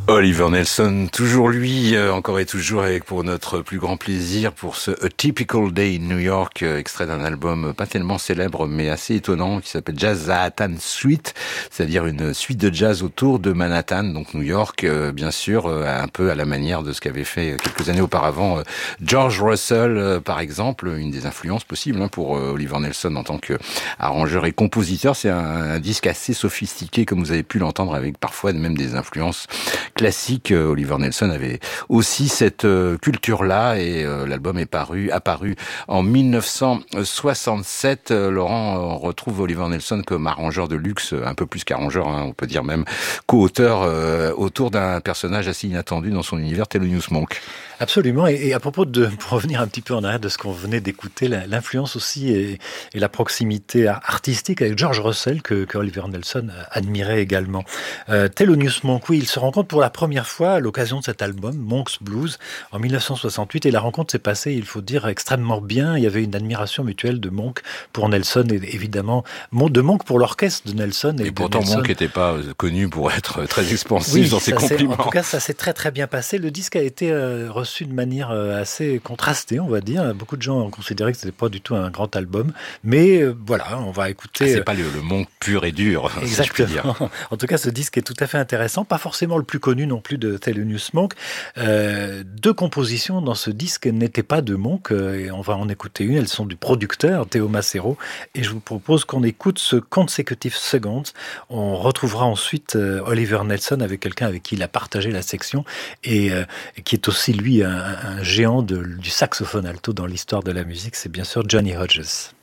Oliver Nelson, toujours lui, encore et toujours avec pour notre plus grand plaisir pour ce A Typical Day in New York, extrait d'un album pas tellement célèbre mais assez étonnant qui s'appelle Jazz Manhattan Suite, c'est-à-dire une suite de jazz autour de Manhattan, donc New York, bien sûr, un peu à la manière de ce qu'avait fait quelques années auparavant George Russell, par exemple, une des influences possibles pour Oliver Nelson en tant qu'arrangeur et compositeur. C'est un disque assez sophistiqué, comme vous avez pu l'entendre, avec parfois même des influences classique. Oliver Nelson avait aussi cette culture-là et l'album est apparu en 1967. Laurent, on retrouve Oliver Nelson comme arrangeur de luxe, un peu plus qu'arrangeur, on peut dire même co-auteur autour d'un personnage assez inattendu dans son univers, Thelonious Monk. Absolument, et à propos pour revenir un petit peu en arrière de ce qu'on venait d'écouter, l'influence aussi et la proximité artistique avec George Russell que Oliver Nelson admirait également. Thelonious Monk, oui, il se rencontre pour la première fois à l'occasion de cet album, Monk's Blues, en 1968, et la rencontre s'est passée, il faut dire, extrêmement bien. Il y avait une admiration mutuelle de Monk pour Nelson, et évidemment, de Monk pour l'orchestre de Nelson. Et pourtant, Monk n'était pas connu pour être très expansif oui, dans ses compliments. En tout cas, ça s'est très très bien passé. Le disque a été reçu de manière assez contrastée, on va dire. Beaucoup de gens ont considéré que ce n'était pas du tout un grand album, mais voilà, on va écouter... c'est pas le Monk pur et dur, exactement. Si je puis dire. En tout cas, ce disque est tout à fait intéressant, pas forcément le plus connu non plus de Thelonious Monk. Deux compositions dans ce disque n'étaient pas de Monk, et on va en écouter une, elles sont du producteur, Théo Macero, et je vous propose qu'on écoute ce Consecutive Seconds. On retrouvera ensuite Oliver Nelson avec quelqu'un avec qui il a partagé la section, et qui est aussi lui un géant du saxophone alto dans l'histoire de la musique, c'est bien sûr Johnny Hodges.